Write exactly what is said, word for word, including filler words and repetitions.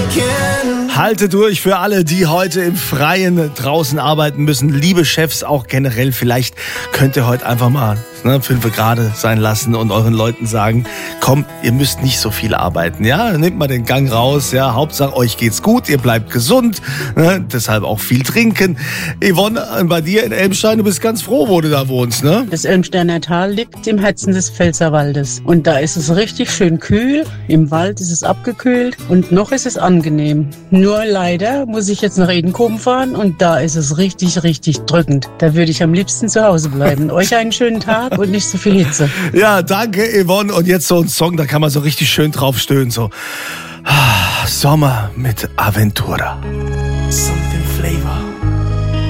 Halte durch für alle, die heute im Freien draußen arbeiten müssen. Liebe Chefs, auch generell, vielleicht könnt ihr heute einfach mal ne, fünf Grad sein lassen und euren Leuten sagen, komm, ihr müsst nicht so viel arbeiten. Ja, nehmt mal den Gang raus. Ja, Hauptsache euch geht's gut, ihr bleibt gesund. Ne, deshalb auch viel trinken. Yvonne, bei dir in Elmstein, du bist ganz froh, wo du da wohnst, ne? Das Elmsteiner Tal liegt im Herzen des Pfälzerwaldes. Und da ist es richtig schön kühl. Im Wald ist es abgekühlt und noch ist es angenehm. Nur leider muss ich jetzt nach Edenkoben fahren und da ist es richtig, richtig drückend. Da würde ich am liebsten zu Hause bleiben. Euch einen schönen Tag und nicht so viel Hitze. Ja, danke Yvonne. Und jetzt so ein Song, da kann man so richtig schön drauf stöhnen. So ah, Sommer mit Aventura. Something flavor.